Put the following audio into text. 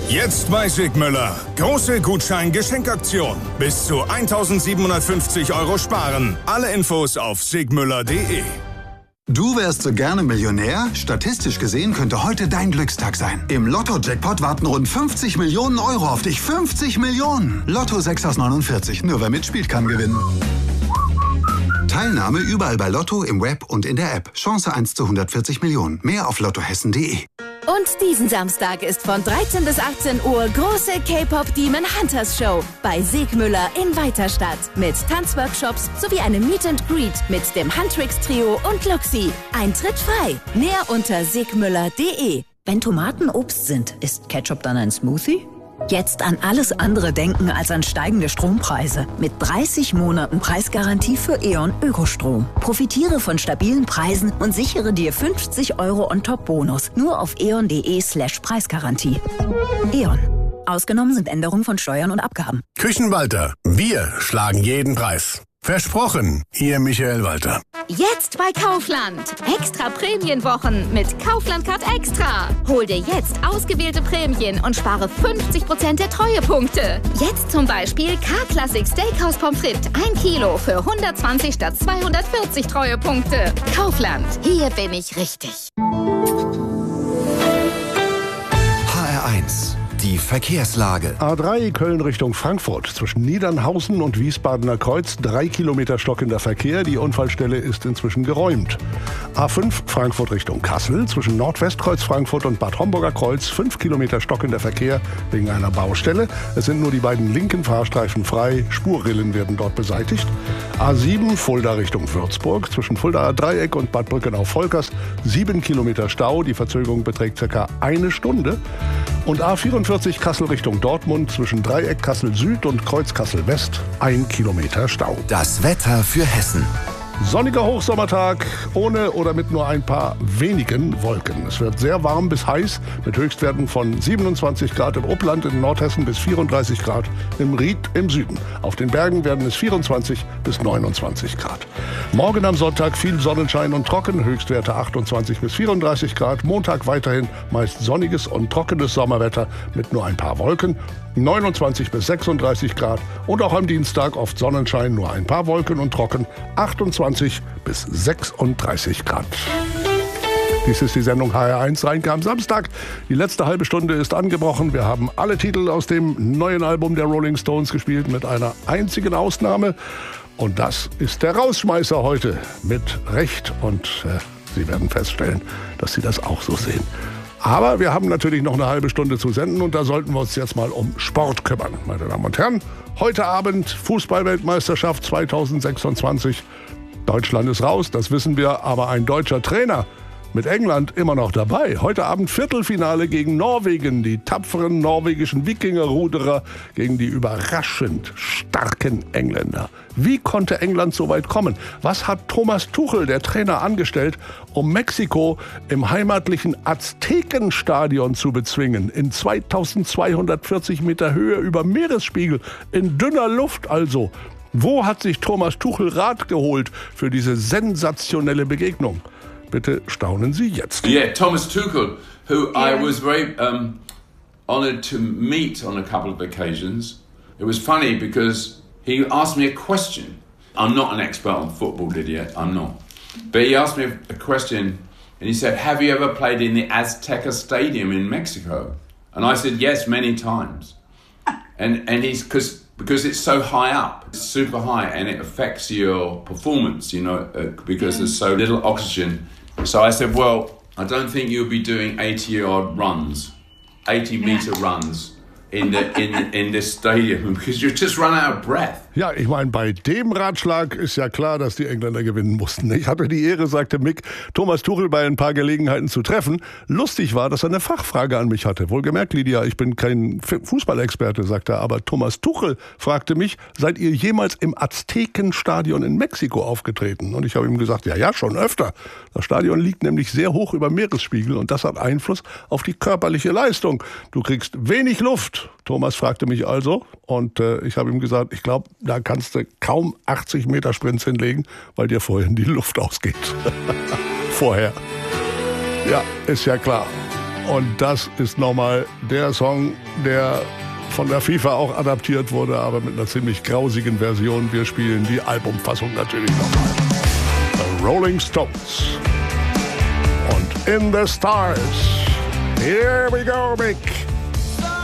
Jetzt bei Sigmüller. Große Gutschein-Geschenkaktion. Bis zu 1.750 € sparen. Alle Infos auf sigmüller.de. Du wärst so gerne Millionär? Statistisch gesehen könnte heute dein Glückstag sein. Im Lotto-Jackpot warten rund 50 Millionen € auf dich. 50 Millionen! Lotto 6 aus 49. Nur wer mitspielt, kann gewinnen. Teilnahme überall bei Lotto, im Web und in der App. Chance 1 zu 140 Millionen. Mehr auf lottohessen.de. Und diesen Samstag ist von 13 bis 18 Uhr große K-Pop Demon Hunters Show bei Sigmüller in Weiterstadt. Mit Tanzworkshops sowie einem Meet and Greet mit dem Huntrix Trio und Luxi. Eintritt frei. Mehr unter sigmüller.de. Wenn Tomaten Obst sind, ist Ketchup dann ein Smoothie? Jetzt an alles andere denken als an steigende Strompreise. Mit 30 Monaten Preisgarantie für E.ON Ökostrom. Profitiere von stabilen Preisen und sichere dir 50 € on top Bonus. Nur auf eon.de/Preisgarantie. E.ON. Ausgenommen sind Änderungen von Steuern und Abgaben. Küchenwalter. Wir schlagen jeden Preis. Versprochen, Ihr Michael Walter. Jetzt bei Kaufland. Extra Prämienwochen mit Kaufland Card Extra. Hol dir jetzt ausgewählte Prämien und spare 50% der Treuepunkte. Jetzt zum Beispiel K-Classic Steakhouse Pommes frites 1 Kilo für 120 statt 240 Treuepunkte. Kaufland. Hier bin ich richtig. HR1. Die Verkehrslage. A3 Köln Richtung Frankfurt. Zwischen Niedernhausen und Wiesbadener Kreuz 3 Kilometer stockender Verkehr. Die Unfallstelle ist inzwischen geräumt. A5 Frankfurt Richtung Kassel. Zwischen Nordwestkreuz Frankfurt und Bad Homburger Kreuz 5 Kilometer stockender Verkehr wegen einer Baustelle. Es sind nur die beiden linken Fahrstreifen frei. Spurrillen werden dort beseitigt. A7 Fulda Richtung Würzburg. Zwischen Fuldaer Dreieck und Bad Brückenau-Volkers 7 Kilometer Stau. Die Verzögerung beträgt ca. 1 Stunde. Und A44 Kassel Richtung Dortmund zwischen Dreieck Kassel Süd und Kreuz Kassel West 1 Kilometer Stau. Das Wetter für Hessen. Sonniger Hochsommertag, ohne oder mit nur ein paar wenigen Wolken. Es wird sehr warm bis heiß, mit Höchstwerten von 27 Grad im Upland in Nordhessen bis 34 Grad im Ried im Süden. Auf den Bergen werden es 24 bis 29 Grad. Morgen am Sonntag viel Sonnenschein und trocken, Höchstwerte 28 bis 34 Grad. Montag weiterhin meist sonniges und trockenes Sommerwetter mit nur ein paar Wolken. 29 bis 36 Grad und auch am Dienstag oft Sonnenschein, nur ein paar Wolken und trocken, 28 bis 36 Grad. Dies ist die Sendung HR1 Rheinke am Samstag. Die letzte halbe Stunde ist angebrochen. Wir haben alle Titel aus dem neuen Album der Rolling Stones gespielt, mit einer einzigen Ausnahme. Und das ist der Rausschmeißer heute mit Recht. Und Sie werden feststellen, dass Sie das auch so sehen. Aber wir haben natürlich noch eine halbe Stunde zu senden und da sollten wir uns jetzt mal um Sport kümmern. Meine Damen und Herren, heute Abend Fußball-Weltmeisterschaft 2026. Deutschland ist raus, das wissen wir, aber ein deutscher Trainer mit England immer noch dabei. Heute Abend Viertelfinale gegen Norwegen. Die tapferen norwegischen Wikinger-Ruderer gegen die überraschend starken Engländer. Wie konnte England so weit kommen? Was hat Thomas Tuchel, der Trainer, angestellt, um Mexiko im heimatlichen Aztekenstadion zu bezwingen? In 2240 Meter Höhe über Meeresspiegel, in dünner Luft also. Wo hat sich Thomas Tuchel Rat geholt für diese sensationelle Begegnung? Bitte staunen Sie jetzt. Yeah, Thomas Tuchel, who I was very honored to meet on a couple of occasions. It was funny because he asked me a question. I'm not an expert on football, Lydia, I'm not. But he asked me a question and he said, have you ever played in the Azteca Stadium in Mexico? And I said, yes, many times. And he's, because it's so high up, it's super high, and it affects your performance, you know, because there's so little oxygen. So I said, well, I don't think you'll be doing 80-yard runs, 80-meter runs in this stadium because you just run out of breath. Ja, ich meine, bei dem Ratschlag ist ja klar, dass die Engländer gewinnen mussten. Ich hatte die Ehre, sagte Mick, Thomas Tuchel bei ein paar Gelegenheiten zu treffen. Lustig war, dass er eine Fachfrage an mich hatte. Wohlgemerkt, Lydia, ich bin kein Fußballexperte, sagte er, aber Thomas Tuchel fragte mich, seid ihr jemals im Aztekenstadion in Mexiko aufgetreten? Und ich habe ihm gesagt, ja, schon öfter. Das Stadion liegt nämlich sehr hoch über Meeresspiegel und das hat Einfluss auf die körperliche Leistung. Du kriegst wenig Luft. Thomas fragte mich also und ich habe ihm gesagt, ich glaube, da kannst du kaum 80 Meter Sprints hinlegen, weil dir vorhin die Luft ausgeht. Vorher. Ja, ist ja klar. Und das ist nochmal der Song, der von der FIFA auch adaptiert wurde, aber mit einer ziemlich grausigen Version. Wir spielen die Albumfassung natürlich nochmal. The Rolling Stones und In the Stars. Here we go, Mick.